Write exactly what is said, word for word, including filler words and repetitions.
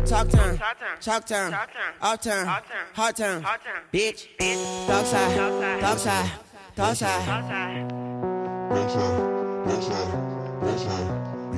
Talk turn, chalk turn, off turn, hard turn, bitch. Dark side, dark side, dark side. Dark side, dark side, dark side.